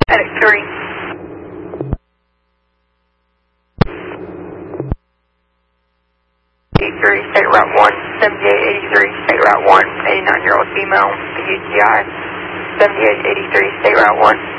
Attic 3. 83, State Route 1, 7883, State Route 1, 89-year-old female, UTI, 7883, State Route 1.